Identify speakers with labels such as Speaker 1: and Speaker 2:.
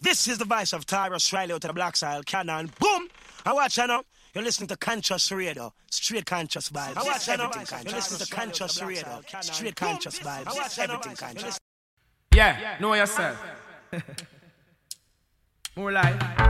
Speaker 1: This is the voice of Tyrus Riley out of the Black Soil Cannon. Boom! I watch you now. You're listening to Conscious Radio, straight conscious vibes. I watch everything conscious. You're listening to Conscious Radio, straight conscious vibes. Everything conscious.
Speaker 2: Yeah, know yourself. More life.